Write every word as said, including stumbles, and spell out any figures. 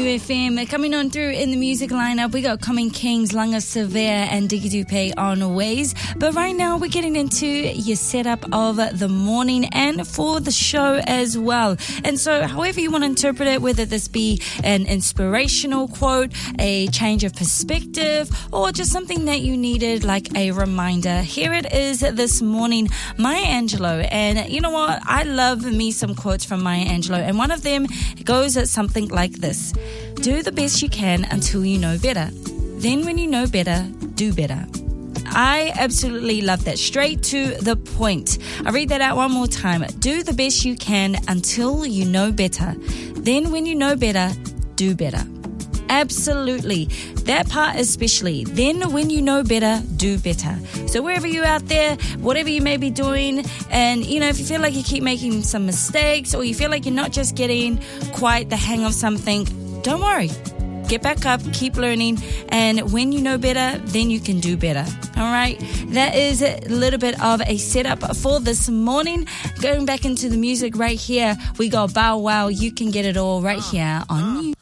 F M. Coming on through in the music lineup, we got Coming Kings, Langa Severe and Diggy Dupe on Ways. But right now we're getting into your setup of the morning and for the show as well. And so however you want to interpret it, whether this be an inspirational quote, a change of perspective, or just something that you needed like a reminder, here it is this morning, Maya Angelou. And you know what? I love me some quotes from Maya Angelou. And one of them goes at something like this. Do the best you can until you know better. Then when you know better, do better. I absolutely love that. Straight to the point. I'll read that out one more time. Do the best you can until you know better. Then when you know better, do better. Absolutely. That part especially. Then when you know better, do better. So wherever you're out there, whatever you may be doing, and you know, if you feel like you keep making some mistakes or you feel like you're not just getting quite the hang of something, don't worry. Get back up, keep learning, and when you know better, then you can do better. All right? That is a little bit of a setup for this morning. Going back into the music right here, we got Bow Wow, You Can Get It All right here on you.